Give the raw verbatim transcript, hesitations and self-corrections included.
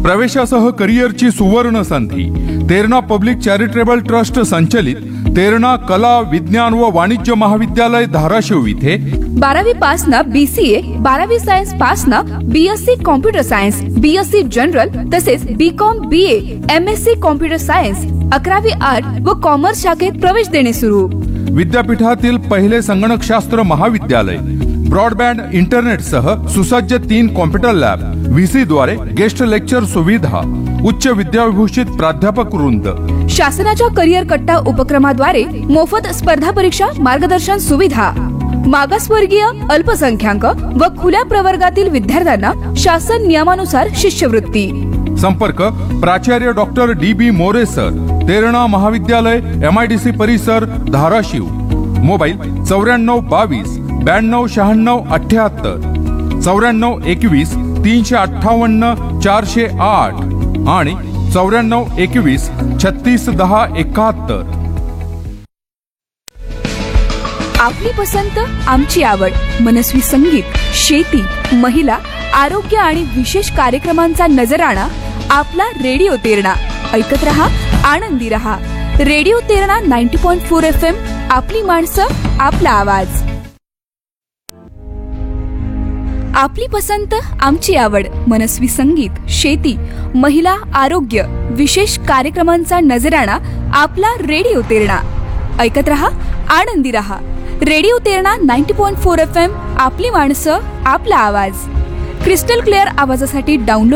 प्रवेशासह करिअरची सुवर्ण संधी. तेरणा पब्लिक चॅरिटेबल ट्रस्ट संचलित तेरणा कला विज्ञान व वाणिज्य महाविद्यालय धाराशिव इथे बारावी पास ना बीसीए, बारावी सायन्स पास ना BSc computer science, BSc general तसेच BCom BA, MSc computer science, अकरावी आर्ट व कॉमर्स शाखेत प्रवेश देणे सुरू. विद्यापीठातील पहिले संगणकशास्त्र महाविद्यालय. ब्रॉडबँड इंटरनेट सह सुसज्ज तीन कॉम्प्युटर लॅब, व्हीसी द्वारे गेस्ट लेक्चर सुविधा, उच्च विद्याविभूषित प्राध्यापक वृंद. शासनाच्या करिअर कट्टा उपक्रमाद्वारे मोफत स्पर्धा परीक्षा मार्गदर्शन सुविधा. मागासवर्गीय, अल्पसंख्याक व खुल्या प्रवर्गातील विद्यार्थ्यांना शासन नियमानुसार शिष्यवृत्ती. संपर्क प्राचार्य डॉक्टर डी बी मोरे सर, तेरणा महाविद्यालय, एमआयडीसी परिसर, धाराशिव. मोबाईल चौऱ्याण्णव बावीस ब्याण्णव शहाण्णव अठ्याहत्तर, चौऱ्याण्णव एकवीस तीनशे अठ्ठावन्न चारशे आठ आणि चौऱ्याण्णव एकवीस छत्तीस दहा एकाहत्तर. आपली पसंत आमची आवड. मनस्वी संगीत, शेती, महिला, आरोग्य आणि विशेष कार्यक्रमांचा नजराणा आपला रेडिओ तेरणा. ऐकत रहा, आनंदी रहा. रेडिओ तेरणा नव्वद पॉइंट चार एफ एम. आपली माणसं, आपला आवाज. आपली पसंत आमची आवड. मनस्वी संगीत, शेती, महिला, आरोग्य, विशेष कार्यक्रमांचा नजराणा आपला रेडिओ तेरणा. ऐकत रहा, आनंदी रहा. रेडिओ तेरणा नव्वद पॉइंट चार एफ एम. आपली माणसं, आपला आवाज. क्रिस्टल क्लिअर आवाजासाठी डाउनलोड